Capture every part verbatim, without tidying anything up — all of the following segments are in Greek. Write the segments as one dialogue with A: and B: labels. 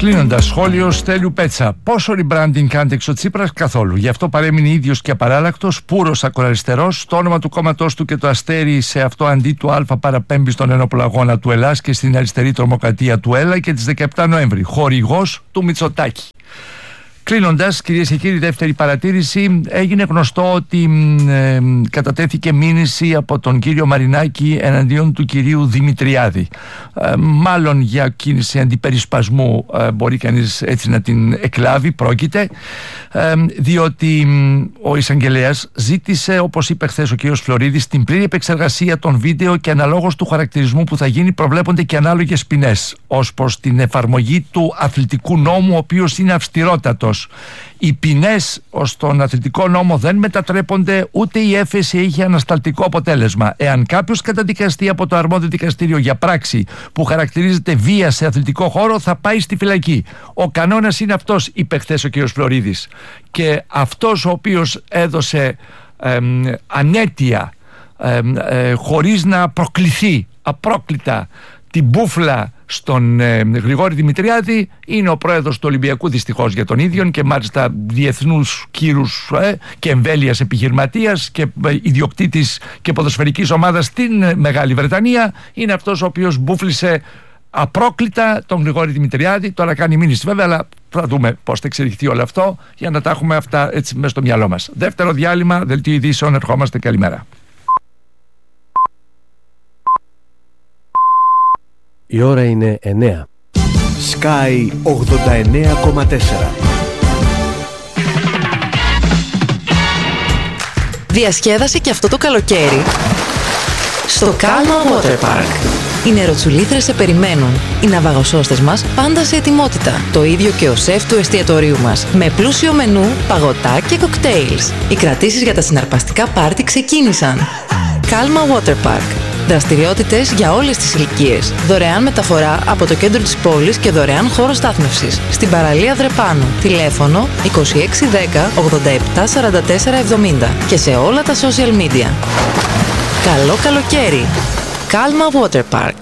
A: Κλείνοντας, σχόλιο Στέλιου Πέτσα. Πόσο rebranding κάνετε εξ ο Τσίπρας? Καθόλου. Γι' αυτό παρέμεινε ίδιος και απαράλλακτος, πούρος ακροαριστερός. Το όνομα του κόμματός του και το αστέρι σε αυτό αντί του Α παραπέμπει στον ενόπλο αγώνα του Ελλάς και στην αριστερή τρομοκρατία του Έλα και τις δεκαεπτά Νοέμβρη. Χορηγός του Μητσοτάκη. Κλείνοντας, κυρίες και κύριοι, δεύτερη παρατήρηση. Έγινε γνωστό ότι ε, κατατέθηκε μήνυση από τον κύριο Μαρινάκη εναντίον του κυρίου Δημητριάδη. Ε, μάλλον για κίνηση αντιπερισπασμού, ε, μπορεί κανείς έτσι να την εκλάβει, πρόκειται, ε, διότι ε, ο εισαγγελέας ζήτησε, όπως είπε χθες ο κύριος Φλωρίδης, την πλήρη επεξεργασία των βίντεο και αναλόγως του χαρακτηρισμού που θα γίνει προβλέπονται και ανάλογες ποινές ως προς την εφαρμογή του αθλητικού νόμου, ο οποίος είναι αυστηρότατος. Οι ποινές ως τον αθλητικό νόμο δεν μετατρέπονται, ούτε η έφεση έχει ανασταλτικό αποτέλεσμα. Εάν κάποιος καταδικαστεί από το αρμόδιο δικαστήριο για πράξη που χαρακτηρίζεται βία σε αθλητικό χώρο, θα πάει στη φυλακή. Ο κανόνας είναι αυτός, είπε χθες ο κ. Φλωρίδης. Και αυτός ο οποίος έδωσε ε, ανέτεια, ε, ε, χωρίς να προκληθεί απρόκλητα την μπούφλα στον ε, Γρηγόρη Δημητριάδη, είναι ο πρόεδρος του Ολυμπιακού, δυστυχώς για τον ίδιον, και μάλιστα διεθνούς κύρους ε, και εμβέλειας επιχειρηματίας και ε, ιδιοκτήτης και ποδοσφαιρικής ομάδας στην ε, Μεγάλη Βρετανία. Είναι αυτός ο οποίος μπούφλησε απρόκλητα τον Γρηγόρη Δημητριάδη. Τώρα κάνει μήνυση βέβαια, αλλά θα δούμε πώς θα εξελιχθεί όλο αυτό για να τα έχουμε αυτά έτσι μέσα στο μυαλό μας. Δεύτερο διάλειμμα, δελτίο ειδήσεων, ερχόμαστε. Καλημέρα.
B: Η ώρα είναι εννέα.
C: Sky ογδόντα εννέα κόμμα τέσσερα.
D: Διασκέδασε και αυτό το καλοκαίρι στο Calma Water Park. Οι νεροτσουλήθρες σε περιμένουν. Οι ναυαγοσώστες μας πάντα σε ετοιμότητα. Το ίδιο και ο σεφ του εστιατορίου μας. Με πλούσιο μενού, παγωτά και κοκτέιλς. Οι κρατήσεις για τα συναρπαστικά πάρτι ξεκίνησαν. Calma Water Park. Δραστηριότητες για όλες τις ηλικίες. Δωρεάν μεταφορά από το κέντρο της πόλης και δωρεάν χώρο στάθμευσης. Στην παραλία Δρεπάνου. Τηλέφωνο είκοσι έξι δέκα ογδόντα επτά σαράντα τέσσερα εβδομήντα και σε όλα τα social media. Καλό καλοκαίρι! Calma Water Park.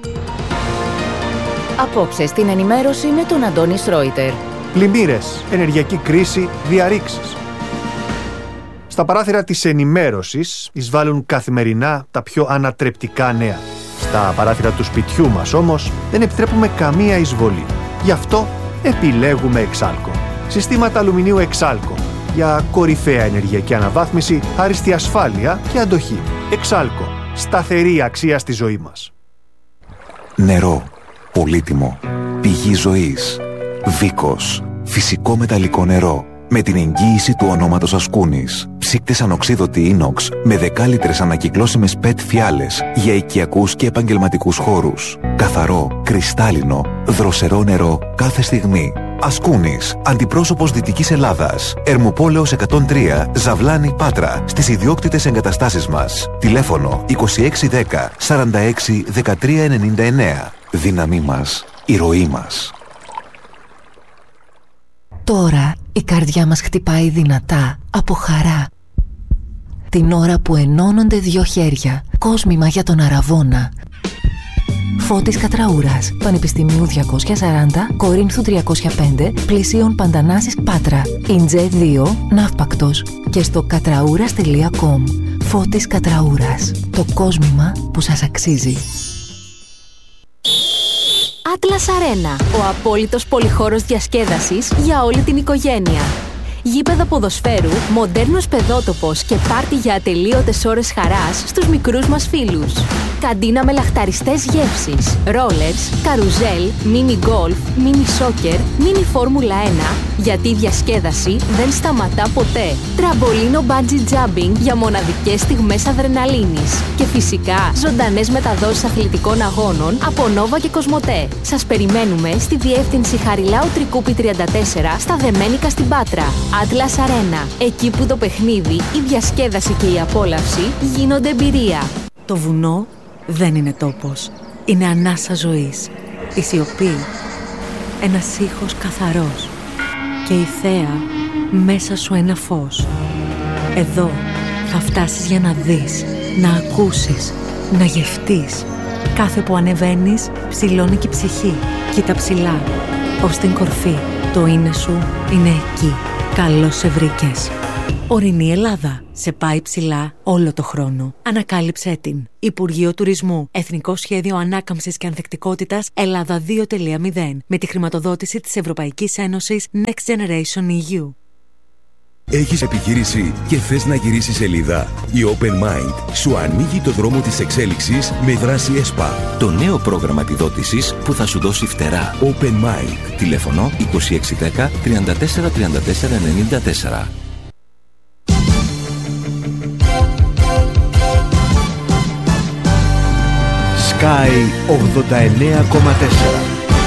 E: Απόψε στην ενημέρωση με τον Αντώνη Σρόιτερ.
C: Πλημμύρες, ενεργειακή κρίση, διαρρήξεις. Στα παράθυρα της ενημέρωσης εισβάλλουν καθημερινά τα πιο ανατρεπτικά νέα. Στα παράθυρα του σπιτιού μας όμως δεν επιτρέπουμε καμία εισβολή. Γι' αυτό επιλέγουμε Εξάλκο. Συστήματα αλουμινίου Εξάλκο για κορυφαία ενεργειακή αναβάθμιση, άριστη ασφάλεια και αντοχή. Εξάλκο. Σταθερή αξία στη ζωή μας.
F: Νερό. Πολύτιμο. Πηγή ζωής. Βίκος. Φυσικό μεταλλικό νερό. Με την εγγύηση του ονόματος Ασκούνης. Ψύκτες ανοξίδωτη ίνοξ με δέκα λίτρες ανακυκλώσιμες πετ φιάλες για οικιακούς και επαγγελματικούς χώρους. Καθαρό, κρυστάλλινο, δροσερό νερό κάθε στιγμή. Ασκούνης, αντιπρόσωπος Δυτικής Ελλάδας. Ερμοπόλεως εκατόν τρία, Ζαβλάνη, Πάτρα, στις ιδιόκτητες εγκαταστάσεις μας. Τηλέφωνο είκοσι έξι δέκα σαράντα έξι δεκατρία ενενήντα εννέα. Δύναμή μας, η ροή μας.
G: Τώρα η καρδιά μας χτυπάει δυνατά από χαρά. Την ώρα που ενώνονται δυο χέρια, κόσμημα για τον Αραβώνα. Φώτης Κατραούρας, Πανεπιστημίου διακόσια σαράντα, Κορίνθου τριακόσια πέντε, Πλησίων Παντανάσης, Πάτρα. Ιντζετ δύο, Ναύπακτος. Και στο κατραούρας τελεία κομ. Φώτης Κατραούρας. Το κόσμημα που σας αξίζει.
E: Atlas Arena, ο απόλυτος πολυχώρος διασκέδασης για όλη την οικογένεια. Γήπεδα ποδοσφαίρου, μοντέρνος παιδότοπος και πάρτι για ατελείωτες ώρες χαράς στους μικρούς μας φίλους. Καντίνα με λαχταριστές γεύσεις, ρόλερς, καρουζέλ, μίνι γκολφ, μίνι σόκερ, μίνι φόρμουλα ένα, γιατί η διασκέδαση δεν σταματά ποτέ. Τραμπολίνο μπάντζι τζάμπινγκ για μοναδικές στιγμές αδρεναλίνης. Και φυσικά ζωντανές μεταδόσεις αθλητικών αγώνων από Νόβα και Κοσμοτέ. Σας περιμένουμε στη διεύθυνση Χαριλάου Τρικούπη τριάντα τέσσερα στα Δεμένικα στην Πάτρα. Atlas Arena, εκεί που το παιχνίδι, η διασκέδαση και η απόλαυση γίνονται εμπειρία.
H: Το βουνό δεν είναι τόπος. Είναι ανάσα ζωής. Η σιωπή, ένας ήχος καθαρός. Και η θέα, μέσα σου ένα φως. Εδώ θα φτάσεις για να δεις, να ακούσεις, να γευτείς. Κάθε που ανεβαίνεις, ψηλώνει και η ψυχή. Κοίτα ψηλά. ως την κορφή. Το είναι σου είναι εκεί. Καλώς σε βρήκες. Ορεινή Ελλάδα. Σε πάει ψηλά όλο το χρόνο. Ανακάλυψέ την. Υπουργείο Τουρισμού. Εθνικό Σχέδιο Ανάκαμψης και Ανθεκτικότητας Ελλάδα δύο τελεία μηδέν. Με τη χρηματοδότηση της Ευρωπαϊκής Ένωσης Next Generation ι γιου.
I: Έχεις επιχείρηση και θες να γυρίσεις σελίδα? Η Open Mind σου ανοίγει το δρόμο της εξέλιξης με δράση ΕΣΠΑ.
J: Το νέο πρόγραμμα επιδότησης που θα σου δώσει φτερά.
I: Open Mind.
J: Τηλέφωνο είκοσι έξι δέκα τριάντα τέσσερα τριάντα τέσσερα ενενήντα τέσσερα.
C: Sky ογδόντα εννέα κόμμα τέσσερα.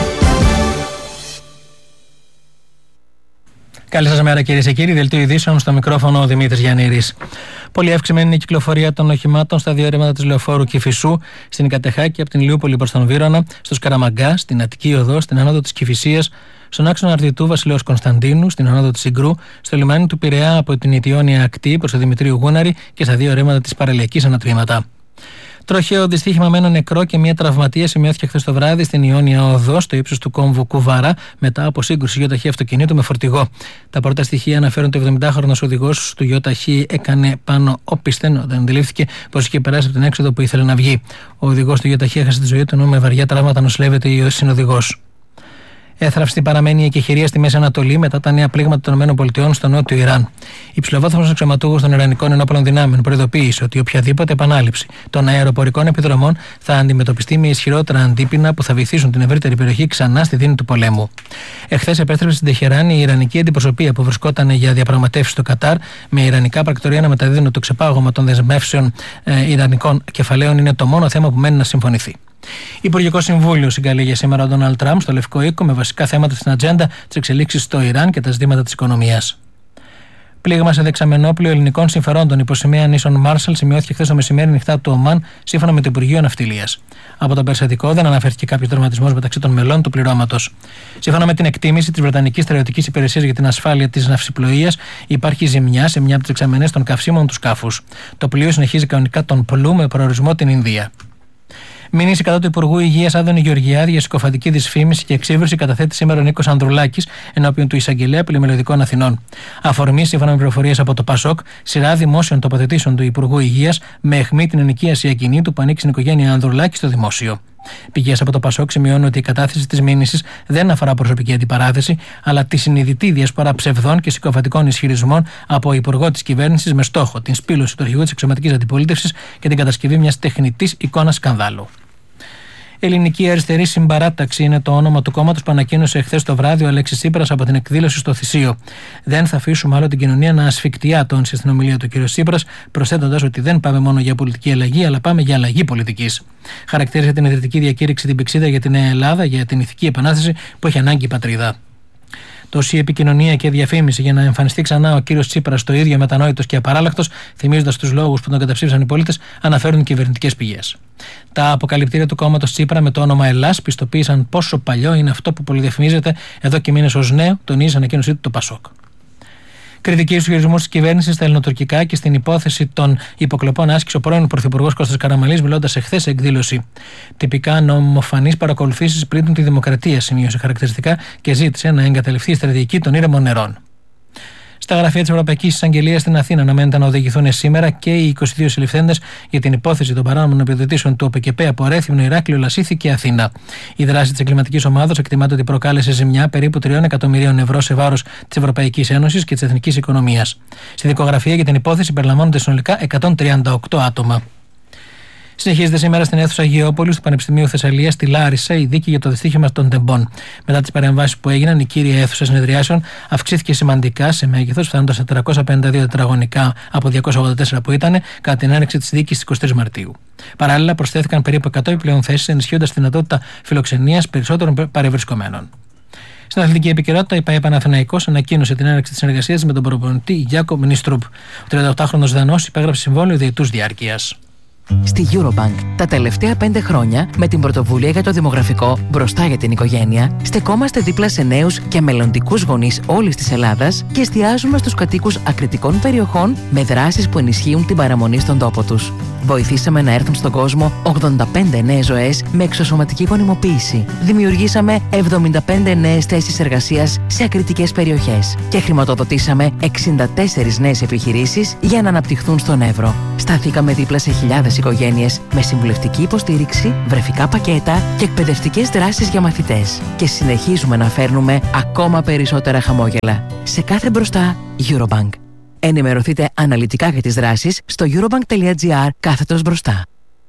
K: Καλή σας μέρα κυρίες και κύριοι. Δελτίο ειδήσεων, στο μικρόφωνο ο Δημήτρης Γιαννήρης. Πολύ αυξημένη είναι η κυκλοφορία των οχημάτων στα δύο ρέματα της Λεωφόρου Κηφισού, στην Ικατεχάκη από την Ηλιούπολη προς τον Βύρωνα, στο Σκαραμαγκά, στην Αττική Οδό, στην ανόδο της Κηφισίας, στον άξονα Αρτιτού Βασιλέως Κωνσταντίνου, στην ανόδο της Συγκρού, στο λιμάνι του Πειραιά από την Ιτιώνια Ακτή προς τον Δημητρίου Γούναρη και στα δύο ρέματα της Παραλιακής ανατμήματα. Τροχαίο δυστύχημα με ένα νεκρό και μία τραυματία σημειώθηκε χθες το βράδυ στην Ιόνια Οδό, στο ύψος του κόμβου Κουβάρα, μετά από σύγκρουση γιοταχή αυτοκινήτου με φορτηγό. Τα πρώτα στοιχεία αναφέρουν ότι ο εβδομηντάχρονος οδηγός του γιοταχή έκανε πάνω όπισθεν όταν αντιλήφθηκε πως είχε περάσει από την έξοδο που ήθελε να βγει. Ο οδηγός του γιοταχή έχασε τη ζωή του, ενώ με βαριά τραύματα νοσηλεύεται ο συνοδηγός. Έθραυστη παραμένει η εκεχηρία στη Μέση Ανατολή μετά τα νέα πλήγματα των ΗΠΑ στο νότιο Ιράν. Υψηλοβάθμος αξιωματούχος των Ιρανικών Ενόπλων Δυνάμεων προειδοποίησε ότι οποιαδήποτε επανάληψη των αεροπορικών επιδρομών θα αντιμετωπιστεί με ισχυρότερα αντίπεινα που θα βυθίσουν την ευρύτερη περιοχή ξανά στη δίνη του πολέμου. Εχθές επέστρεψε στην Τεχεράνη η Ιρανική αντιπροσωπεία που βρισκόταν για διαπραγματεύσεις στο Κατάρ, με ιρανικά πρακτορία να μεταδίδουν το ξεπάγωμα των δεσμεύσεων ε, ιρανικών κεφαλαίων. Είναι το μόνο θέμα που μένει να συμφωνηθεί. Υπουργικό Συμβούλιο συγκαλεί για σήμερα ο Ντόναλντ Τραμπ στο Λευκό Οίκο με βασικά θέματα στην ατζέντα, τις εξελίξεις στο Ιράν και τα ζητήματα της οικονομίας. Πλήγμα σε δεξαμενόπλιο ελληνικών συμφερόντων υπό σημαία νήσων Μάρσαλ σημειώθηκε χθες το μεσημέρι νυχτά του Ομάν, σύμφωνα με το Υπουργείο Ναυτιλίας. Από τον Περσατικό δεν αναφέρθηκε κάποιο τραυματισμός μεταξύ των μελών του πληρώματος. Σύμφωνα με την εκτίμηση της Βρετανικής Στερεωτικής Υπηρεσίας για την Ασφάλεια της Ναυσιπλοείας, υπάρχει ζημιά σε μια από τις δεξαμενές των καυσίμων του σκάφους. Το πλοίο συνεχίζει κανονικά τον Πλού με προορισμό την Ινδία. Μήνυση κατά του Υπουργού Υγείας Άδωνη Γεωργιάδη για συκοφαντική δυσφήμιση και εξύβριση καταθέτει σήμερα ο Νίκος Ανδρουλάκης ενώπιον του Εισαγγελέα Πλημελωδικών Αθηνών. Αφορμή, σύμφωνα με πληροφορίες από το ΠΑΣΟΚ, σειρά δημόσιων τοποθετήσεων του Υπουργού Υγείας με αιχμή την ενοικίαση ακινήτου που ανήκει στην οικογένεια Ανδρουλάκη στο δημόσιο. Πηγές από το ΠΑΣΟΚ σημειώνουν ότι η κατάθεση της μήνυσης δεν αφορά προσωπική αντιπαράθεση, αλλά τη συνειδητή διασπορά ψευδών και συκοφαντικών ισχυρισμών από υπουργό της κυβέρνησης με στόχο την σπήλωση του αρχηγού της εξωματικής αντιπολίτευσης και την κατασκευή μιας τεχνητής εικόνας σκανδάλου. Ελληνική Αριστερή Συμπαράταξη είναι το όνομα του κόμματος που ανακοίνωσε εχθές το βράδυ ο Αλέξης Τσίπρας από την εκδήλωση στο Θησίο. Δεν θα αφήσουμε άλλο την κοινωνία να ασφικτιά, τόνισε στην ομιλία του κ. Τσίπρας, προσθέτοντας ότι δεν πάμε μόνο για πολιτική αλλαγή, αλλά πάμε για αλλαγή πολιτικής. Χαρακτήρισε την ιδρυτική διακήρυξη την πηξίδα για τη Νέα Ελλάδα, για την ηθική επανάσταση που έχει ανάγκη η πατρίδα. Τόση επικοινωνία και διαφήμιση για να εμφανιστεί ξανά ο κύριος Τσίπρας το ίδιο μετανόητος και απαράλλακτος, θυμίζοντας τους λόγους που τον καταψήφισαν οι πολίτες, αναφέρουν κυβερνητικές πηγές. Τα αποκαλυπτήρια του κόμματος Τσίπρα με το όνομα Ελλάς πιστοποίησαν πόσο παλιό είναι αυτό που πολυδιαφημίζεται εδώ και μήνες ως νέο, τονίζει ανακοίνωσή του το ΠΑΣΟΚ. Κριτική στους χειρισμούς της κυβέρνησης στα ελληνοτουρκικά και στην υπόθεση των υποκλοπών άσκησε ο πρώην Πρωθυπουργός Κώστας Καραμανλής, μιλώντας εχθές σε εκδήλωση. Τυπικά νομοφανείς παρακολουθήσεις πλήττουν τη δημοκρατία, σημείωσε χαρακτηριστικά και ζήτησε να εγκαταλειφθεί η στρατηγική των ήρεμων νερών. Στα γραφεία της Ευρωπαϊκής Εισαγγελίας στην Αθήνα αναμένεται να οδηγηθούν σήμερα και οι είκοσι δύο συλληφθέντες για την υπόθεση των παράνομων επιδοτήσεων του ΟΠΕΚΕΠΕ από Ρέθυμνο, Ηράκλειο, Λασίθι και Αθήνα. Η δράση της εγκληματικής ομάδας εκτιμάται ότι προκάλεσε ζημιά περίπου τριών εκατομμυρίων ευρώ σε βάρος της Ευρωπαϊκής Ένωσης και της εθνικής οικονομίας. Στη δικογραφία για την υπόθεση περιλαμβάνονται συνολικά εκατόν τριάντα οκτώ άτομα. Συνεχίζεται σήμερα στην αίθουσα Αγιώπολης του Πανεπιστημίου Θεσσαλίας στη Λάρισα η δίκη για το δυστύχημα των τεμπών. Μετά τις παρεμβάσεις που έγιναν, η κύρια αίθουσα συνεδριάσεων αυξήθηκε σημαντικά σε μέγεθος, φτάνοντας σε τριακόσια πενήντα δύο τετραγωνικά από διακόσια ογδόντα τέσσερα που ήταν κατά την έναρξη της δίκης στις εικοστή τρίτης Μαρτίου. Παράλληλα, προσθέθηκαν περίπου εκατό επιπλέον θέσεις, ενισχύοντας τη δυνατότητα φιλοξενίας περισσότερων παρευρισκομένων. Στην αθλητική επικαιρότητα, η ΠΑΕ Παναθηναϊκός ανακοίνωσε την έναρξη της συνεργασίας με τον προπονητή Γιάκομ Νίστρουπ. Ο τριανταοκτάχρονος Δανός υπέγραψε συμβόλαιο διετούς διάρκειας.
D: Στη Eurobank, τα τελευταία πέντε χρόνια, με την πρωτοβουλία για το δημογραφικό μπροστά για την οικογένεια, στεκόμαστε δίπλα σε νέους και μελλοντικούς γονείς όλης της Ελλάδας και εστιάζουμε στους κατοίκους ακριτικών περιοχών με δράσεις που ενισχύουν την παραμονή στον τόπο τους. Βοηθήσαμε να έρθουν στον κόσμο ογδόντα πέντε νέες ζωές με εξωσωματική γονιμοποίηση. Δημιουργήσαμε εβδομήντα πέντε νέες θέσεις εργασίας σε ακριτικές περιοχές και χρηματοδοτήσαμε εξήντα τέσσερις νέες επιχειρήσεις για να αναπτυχθούν στον Εύρο. Σταθήκαμε δίπλα σε χιλιάδες οικογένειες με συμβουλευτική υποστήριξη, βρεφικά πακέτα και εκπαιδευτικές δράσεις για μαθητές. Και συνεχίζουμε να φέρνουμε ακόμα περισσότερα χαμόγελα. Σε κάθε μπροστά, Eurobank. Ενημερωθείτε αναλυτικά για τις δράσεις στο eurobank.gr κάθετος μπροστά.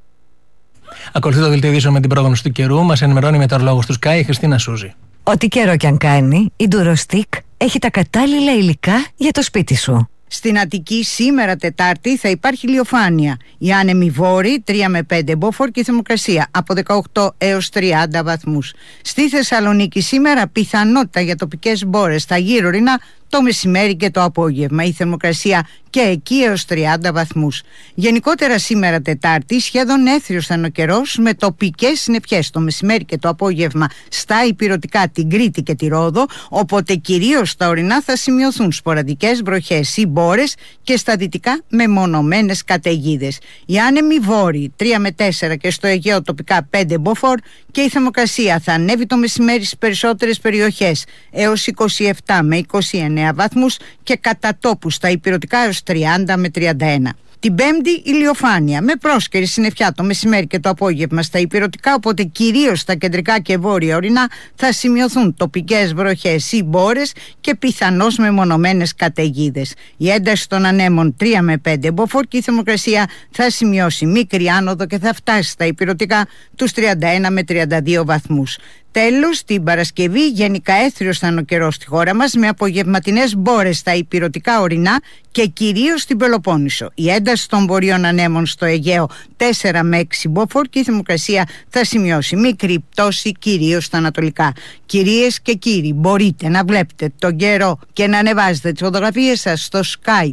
K: Ακολουθεί το δελτίο ειδήσεων με την πρόγνωση του καιρού. Μας ενημερώνει η μετεωρολόγος του Sky, η Χριστίνα Σούζη.
L: Ό,τι καιρό κι αν κάνει, η Durostick έχει τα κατάλληλα υλικά για το σπίτι σου.
M: Στην Αττική σήμερα Τετάρτη θα υπάρχει ηλιοφάνεια. Οι άνεμοι βόρειοι τρία με πέντε μποφόρ και η θερμοκρασία από δεκαοκτώ έως τριάντα βαθμούς. Στη Θεσσαλονίκη σήμερα πιθανότητα για τοπικές μπόρες στα γύρω-ρινά το μεσημέρι και το απόγευμα. Η θερμοκρασία και εκεί έως τριάντα βαθμούς. Γενικότερα σήμερα Τετάρτη σχεδόν έθριος θα είναι ο καιρός με τοπικές συννεφιές το μεσημέρι και το απόγευμα στα ηπειρωτικά, την Κρήτη και τη Ρόδο, οπότε κυρίως στα ορεινά θα σημειωθούν σποραδικές βροχές ή μπόρες και στα δυτικά μεμονωμένες καταιγίδες. Οι άνεμοι βόρειοι τρία με τέσσερα και στο Αιγαίο τοπικά πέντε μποφόρ και η θερμοκρασία θα ανέβει το μεσημέρι στις περισσότερες περιοχές έως είκοσι επτά με είκοσι εννέα βαθμούς και κατά τόπου στα ηπειρωτικά έως τριάντα με τριάντα ένα. Την Πέμπτη ηλιοφάνεια με πρόσκαιρη συννεφιά το μεσημέρι και το απόγευμα στα ηπειρωτικά, οπότε κυρίως στα κεντρικά και βόρεια ορεινά θα σημειωθούν τοπικές βροχές ή μπόρες και πιθανώς μεμονωμένες καταιγίδες. Η ένταση των ανέμων τρία με πέντε μποφόρ και η θερμοκρασία θα σημειώσει μικρή άνοδο και θα φτάσει στα ηπειρωτικά τους τριάντα ένα με τριάντα δύο βαθμούς. Τέλος, την Παρασκευή γενικά έθριος θα είναι ο καιρός στη χώρα μας με απογευματινές μπόρες στα ηπειρωτικά ορεινά και κυρίως στην Πελοπόννησο. Η ένταση των βορείων ανέμων στο Αιγαίο τέσσερα με έξι μποφόρ και η θερμοκρασία θα σημειώσει μικρή πτώση κυρίως στα ανατολικά. Κυρίες και κύριοι, μπορείτε να βλέπετε τον καιρό και να ανεβάζετε τις φωτογραφίες σας στο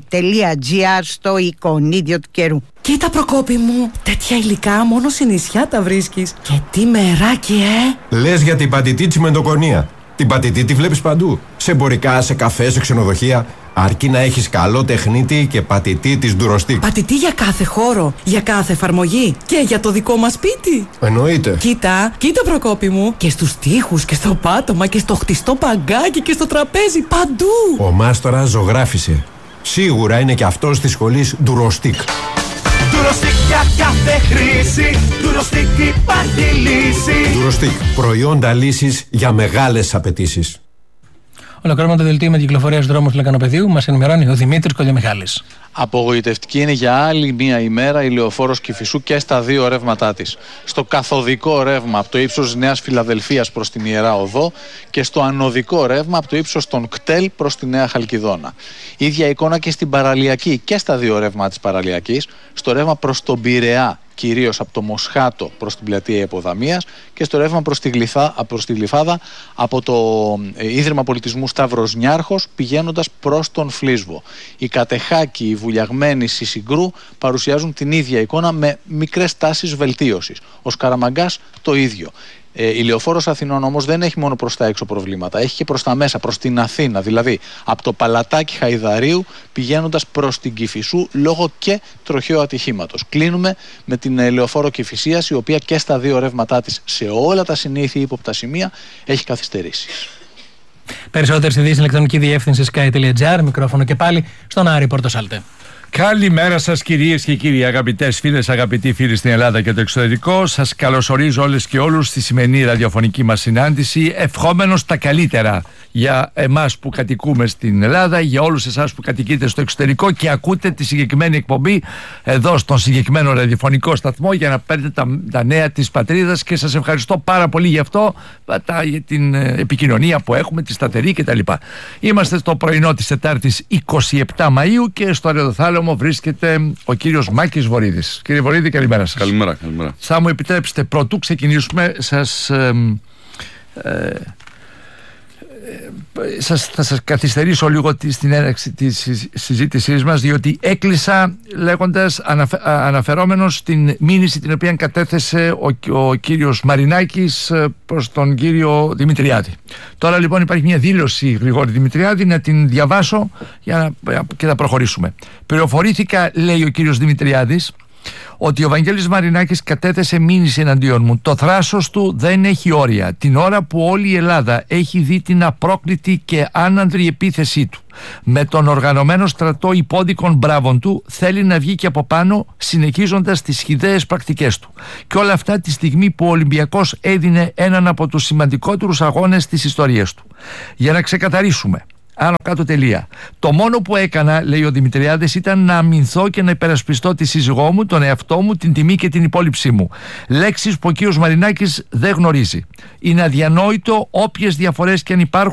M: sky.gr στο εικονίδιο του καιρού.
N: Κοίτα Προκόπη μου, τέτοια υλικά μόνο σε νησιά τα βρίσκεις. Και τι μεράκι, ε!
O: Λες για την πατητή τσιμεντοκονία. Την πατητή τη βλέπεις παντού. Σε εμπορικά, σε καφέ, σε ξενοδοχεία. Αρκεί να έχεις καλό τεχνίτη και πατητή της Durostick.
N: Πατητή για κάθε χώρο, για κάθε εφαρμογή και για το δικό μας σπίτι.
O: Εννοείται.
N: Κοίτα, κοίτα Προκόπη μου. Και στους τοίχους και στο πάτωμα και στο χτιστό παγκάκι και στο τραπέζι, παντού.
O: Ο μάστορας ζωγράφισε. Σίγουρα είναι και αυτός της σχολής Durostick.
P: Durostick για κάθε χρήση. Durostick υπάρχει λύση.
O: Durostick, προϊόντα λύσης για μεγάλες απαιτήσεις.
K: Ολοκληρώνουμε το δελτίο με την κυκλοφορία στους δρόμους του Λεκανοπεδίου. Μας ενημερώνει ο Δημήτρης Κολιομιχάλης.
Q: Απογοητευτική είναι για άλλη μία ημέρα η λεωφόρος Κηφισού και στα δύο ρεύματά της. Στο καθοδικό ρεύμα από το ύψος Νέας Φιλαδελφίας προς την Ιερά Οδό και στο ανωδικό ρεύμα από το ύψος των Κτέλ προς τη Νέα Χαλκιδόνα. Ίδια εικόνα και στην παραλιακή και στα δύο ρεύματα της παραλιακής, στο ρεύμα προς τον Πειραιά, κυρίως από το Μοσχάτο προς την πλατεία Υποδαμίας και στο ρεύμα προς τη, Γλυφά, προς τη Γλυφάδα από το Ίδρυμα Πολιτισμού Σταύρος Νιάρχος πηγαίνοντας προς τον Φλίσβο. Η Κατεχάκη, η Βουλιαγμένη, η Συγκρού παρουσιάζουν την ίδια εικόνα με μικρές τάσεις βελτίωσης. Ο Σκαραμαγκάς το ίδιο. Ε, η Λεωφόρος Αθηνών όμως δεν έχει μόνο προς τα έξω προβλήματα, έχει και προς τα μέσα, προς την Αθήνα, δηλαδή από το Παλατάκι Χαϊδαρίου πηγαίνοντας προς την Κηφισού λόγω και τροχαίου ατυχήματος. Κλείνουμε με την ε, Λεωφόρο Κηφισίας, η οποία και στα δύο ρεύματά της σε όλα τα συνήθη ύποπτα σημεία έχει καθυστερήσει.
K: Περισσότερες ειδήσεις ηλεκτρονική διεύθυνση sky.gr, μικρόφωνο και πάλι στον Άρη Πορτοσάλτε.
A: Καλημέρα σας κυρίες και κύριοι, αγαπητές φίλες, αγαπητοί φίλοι στην Ελλάδα και το εξωτερικό. Σας καλωσορίζω όλες και όλους στη σημερινή ραδιοφωνική μας συνάντηση, ευχόμενος τα καλύτερα για εμάς που κατοικούμε στην Ελλάδα, για όλους εσάς που κατοικείτε στο εξωτερικό και ακούτε τη συγκεκριμένη εκπομπή εδώ στον συγκεκριμένο ραδιοφωνικό σταθμό για να παίρνετε τα, τα νέα της πατρίδας, και σας ευχαριστώ πάρα πολύ γι' αυτό, τα, για την επικοινωνία που έχουμε, τη σταθερή κτλ. Είμαστε στο πρωινό της Τετάρτης εικοστή εβδόμη Μαΐου και στο Ρεδοθάλαμο βρίσκεται ο κύριος Μάκης Βορίδης. Κύριε Βορίδη, καλημέρα σας.
R: Καλημέρα, καλημέρα.
A: Θα μου επιτρέψετε, πρωτού ξεκινήσουμε, σας ε, ε, σας, θα σας καθυστερήσω λίγο στην έναρξη της συζήτησής μας, διότι έκλεισα λέγοντας, αναφε, αναφερόμενος στην μήνυση την οποία κατέθεσε ο, ο κύριος Μαρινάκης προς τον κύριο Δημητριάδη. Τώρα λοιπόν υπάρχει μια δήλωση Γρηγόρη Δημητριάδη, να την διαβάσω για να, και να προχωρήσουμε. Πληροφορήθηκα, λέει ο κύριος Δημητριάδης, ότι ο Βαγγέλης Μαρινάκης κατέθεσε μήνυση εναντίον μου. Το θράσος του δεν έχει όρια. Την ώρα που όλη η Ελλάδα έχει δει την απρόκλητη και άνανδρη επίθεσή του, με τον οργανωμένο στρατό υπόδικων μπράβων του, θέλει να βγει και από πάνω, συνεχίζοντας τις χυδαίες πρακτικές του. Και όλα αυτά τη στιγμή που ο Ολυμπιακός έδινε έναν από τους σημαντικότερους αγώνες της ιστορίας του. Για να ξεκαθαρίσουμε, άνω κάτω τελεία. Το μόνο που έκανα, λέει ο Δημητριάδης, ήταν να αμυνθώ και να υπερασπιστώ τη σύζυγό μου, τον εαυτό μου, την τιμή και την υπόλοιψή μου. Λέξεις που ο κύριος Μαρινάκης δεν γνωρίζει. Είναι αδιανόητο όποιες διαφορές και αν υπάρχουν